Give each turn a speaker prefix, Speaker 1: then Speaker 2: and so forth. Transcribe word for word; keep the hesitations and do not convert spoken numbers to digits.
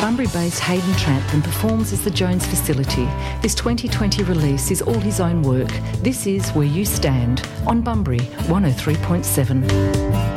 Speaker 1: Bunbury-based Hayden Trantham performs as the Jones Facility. This twenty twenty release is all his own work. This is Where You Stand on Bunbury one oh three point seven.